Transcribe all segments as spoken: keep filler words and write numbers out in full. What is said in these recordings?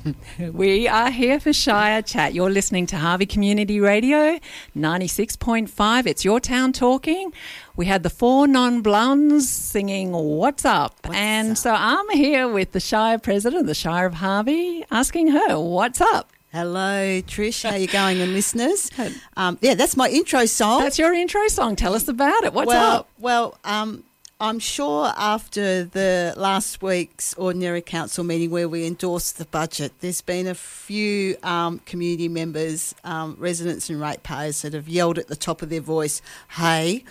We are here for Shire Chat. You're listening to Harvey Community Radio, ninety-six point five. It's your town talking. We had the four non-blondes singing What's Up? What's and up? so I'm here with the Shire President of the Shire of Harvey, asking her, what's up? Hello, Trish. How you going, and listeners? Um, yeah, that's my intro song. That's your intro song. Tell us about it. What's well, up? Well, um, I'm sure after the last week's Ordinary Council meeting where we endorsed the budget, there's been a few um, community members, um, residents and ratepayers that have yelled at the top of their voice, hey,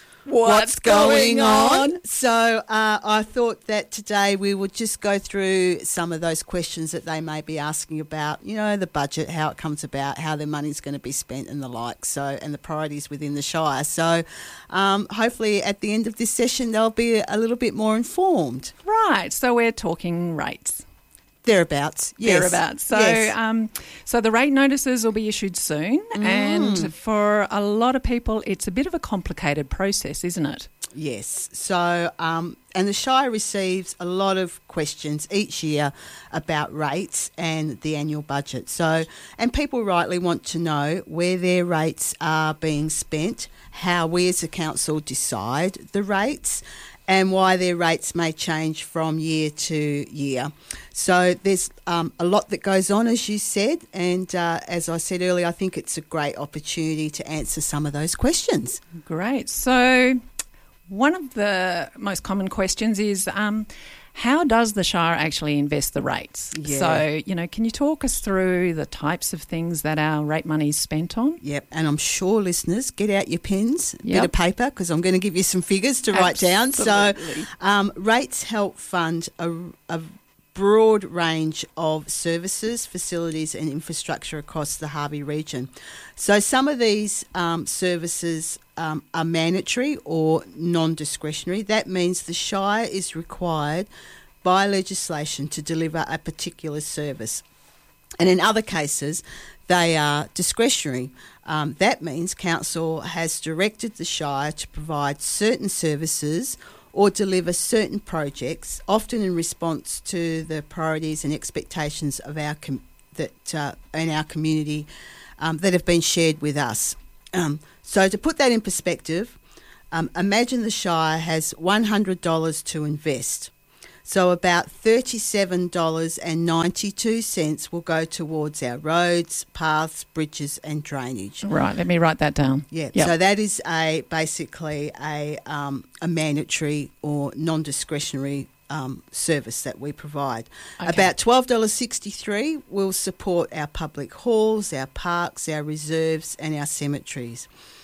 What's going on? So uh, I thought that today we would just go through some of those questions that they may be asking about, you know, the budget, how it comes about, how their money's going to be spent and the like, so and the priorities within the Shire. So um, hopefully at the end of this session they'll be a little bit more informed. Right. So we're talking rates. Thereabouts, yes. Thereabouts. So, yes. um, so the rate notices will be issued soon, Mm. and for a lot of people, it's a bit of a complicated process, isn't it? Yes. So, um, and the Shire receives a lot of questions each year about rates and the annual budget. So, and people rightly want to know where their rates are being spent, how we as a council decide the rates, and why their rates may change from year to year. So there's um, a lot that goes on, as you said, and uh, as I said earlier, I think it's a great opportunity to answer some of those questions. Great. So one of the most common questions is um, how does the Shire actually invest the rates? Yeah. So, you know, can you talk us through the types of things that our rate money is spent on? Yep, and I'm sure listeners, get out your pens, a Yep. bit of paper, because I'm going to give you some figures to write down. So Absolutely. um, rates help fund a, a broad range of services, facilities and infrastructure across the Harvey region. So some of these um, services um, are mandatory or non-discretionary. That means the Shire is required by legislation to deliver a particular service. And in other cases, they are discretionary. Um, that means Council has directed the Shire to provide certain services or deliver certain projects, often in response to the priorities and expectations of our com- that uh, in our community um, that have been shared with us. Um, so to put that in perspective, um, imagine the Shire has one hundred dollars to invest. So about thirty-seven dollars ninety-two will go towards our roads, paths, bridges and drainage. Right, let me write that down. Yeah, Yep. so that is a basically a um, a mandatory or non-discretionary um, service that we provide. Okay. About twelve dollars sixty-three will support our public halls, our parks, our reserves and our cemeteries.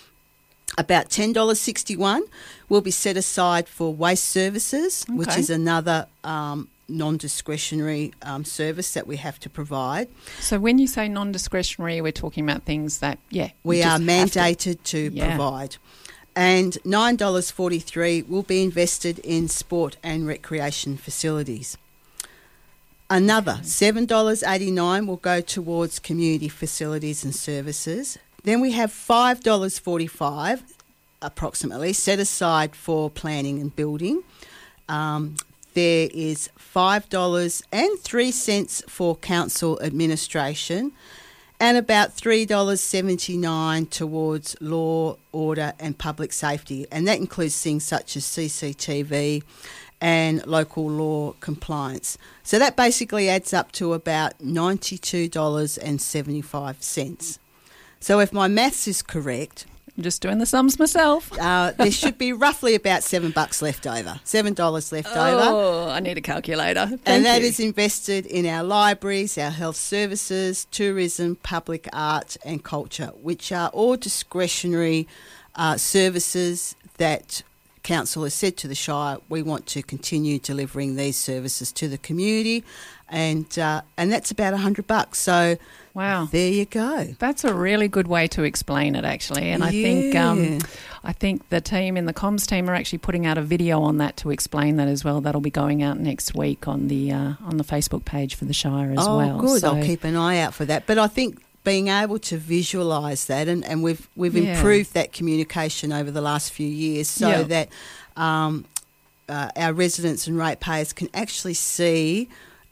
About ten dollars sixty-one will be set aside for waste services, which Okay. is another um, non-discretionary um, service that we have to provide. So when you say non-discretionary, we're talking about things that, yeah, We you are just have to- mandated to, Yeah. provide. And nine dollars forty-three will be invested in sport and recreation facilities. Another seven dollars eighty-nine will go towards community facilities and services. Then we have five dollars forty-five approximately set aside for planning and building. Um, there is five dollars and three cents for council administration, and about three dollars seventy-nine towards law, order and public safety. And that includes things such as C C T V and local law compliance. So that basically adds up to about ninety-two dollars seventy-five. So if my maths is correct, I'm just doing the sums myself. uh, there should be roughly about seven bucks left over, seven dollars left over. Oh, I need a calculator. Thank And that you. is invested in our libraries, our health services, tourism, public art and culture, which are all discretionary uh, services that Council has said to the Shire, we want to continue delivering these services to the community, and uh, and that's about one hundred bucks. So Wow. there you go. That's a really good way to explain it, actually. And I think Yeah. um, I think the team in the comms team are actually putting out a video on that to explain that as well. That'll be going out next week on the uh, on the Facebook page for the Shire as oh, well. good. So, I'll keep an eye out for that. But I think being able to visualise that, and, and we've we've Yeah. improved that communication over the last few years so Yeah. that um, uh, our residents and ratepayers can actually see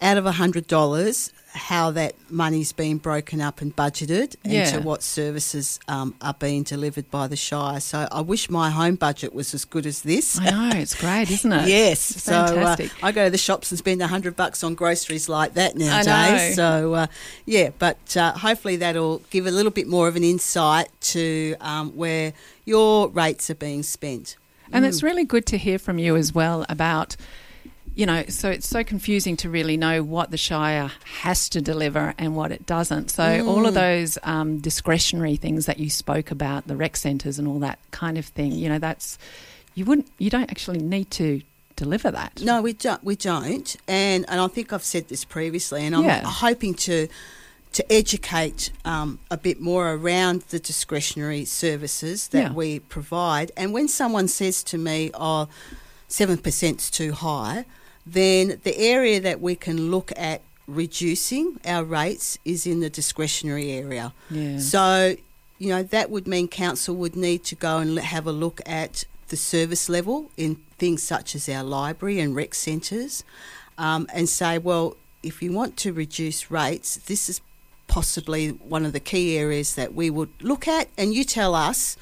out of one hundred dollars, how that money's been broken up and budgeted Yeah. into what services um, are being delivered by the Shire. So I wish my home budget was as good as this. I know, it's great, isn't it? Yes. It's So uh, fantastic. I go to the shops and spend one hundred bucks on groceries like that know. nowadays. So, uh, yeah, but uh, hopefully that'll give a little bit more of an insight to um, where your rates are being spent. And Mm. it's really good to hear from you as well about, you know, so it's so confusing to really know what the Shire has to deliver and what it doesn't. So Mm. all of those um, discretionary things that you spoke about, the rec centres and all that kind of thing, you know, that's, you wouldn't, you don't actually need to deliver that. No, we don't. We don't. And and I think I've said this previously, and I'm Yeah. hoping to to educate um, a bit more around the discretionary services that Yeah. we provide. And when someone says to me, "Oh, seven percent's too high," then the area that we can look at reducing our rates is in the discretionary area. Yeah. So, you know, that would mean council would need to go and have a look at the service level in things such as our library and rec centres, um, and say, well, if you want to reduce rates, this is possibly one of the key areas that we would look at, and you tell us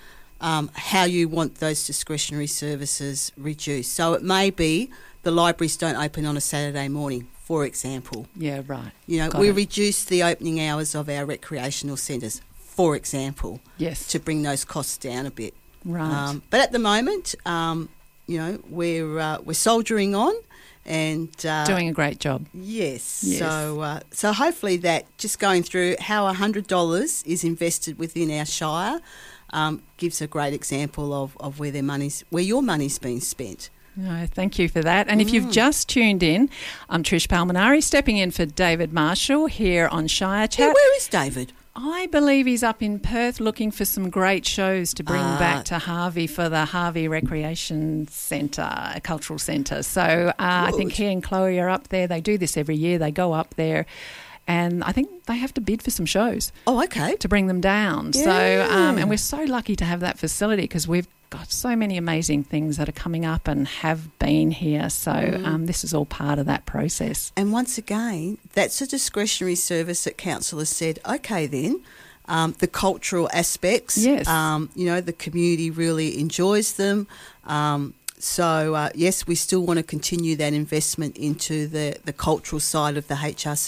um, how you want those discretionary services reduced. So it may be the libraries don't open on a Saturday morning, for example. Yeah, right. You know, Got we it. reduce the opening hours of our recreational centres, for example, Yes. to bring those costs down a bit. Right. Um, but at the moment, um, you know, we're uh, we're soldiering on, and uh, Doing a great job. yes. Yes. So uh, so hopefully that just going through how a hundred dollars is invested within our Shire um, gives a great example of, of where their money's where your money's been spent. No, thank you for that. And if Mm. you've just tuned in, I'm Trish Palminari, stepping in for David Marshall here on Shire Yeah, Chat. where is David? I believe he's up in Perth looking for some great shows to bring Ah. back to Harvey for the Harvey Recreation Centre, Cultural Centre. So uh, I think Good. he and Chloe are up there. They do this every year. They go up there and I think they have to bid for some shows Oh, okay. to bring them down. So, Yeah. um, and we're so lucky to have that facility because we've got so many amazing things that are coming up and have been here. So Mm. um, this is all part of that process. And once again, that's a discretionary service that council has said, okay then, um, the cultural aspects, Yes. um, you know, the community really enjoys them. Um, so, uh, yes, we still want to continue that investment into the, the cultural side of the H R C